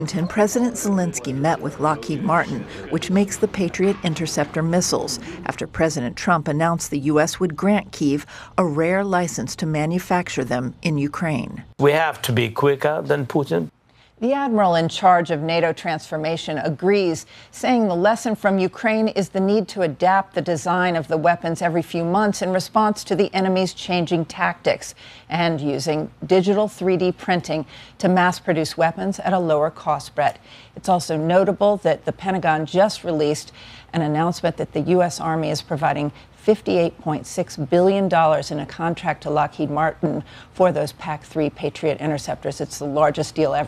President Zelensky met with Lockheed Martin, which makes the Patriot interceptor missiles, after President Trump announced the U.S. would grant Kyiv a rare license to manufacture them in Ukraine. We have to be quicker than Putin. The admiral in charge of NATO transformation agrees, saying the lesson from Ukraine is the need to adapt the design of the weapons every few months in response to the enemy's changing tactics, and using digital 3D printing to mass-produce weapons at a lower cost. Brett, it's also notable that the Pentagon just released an announcement that the U.S. Army is providing $58.6 billion in a contract to Lockheed Martin for those PAC-3 Patriot interceptors. It's the largest deal ever.